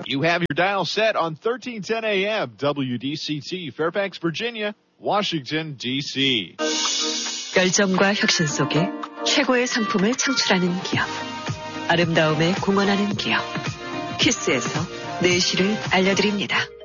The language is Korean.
You have your dial set on 1310 AM, WDCT, Fairfax, Virginia, Washington, D.C. 열정과 혁신 속에 최고의 상품을 창출하는 기업. 아름다움에 공헌하는 기업. 키스에서 내실을 알려드립니다.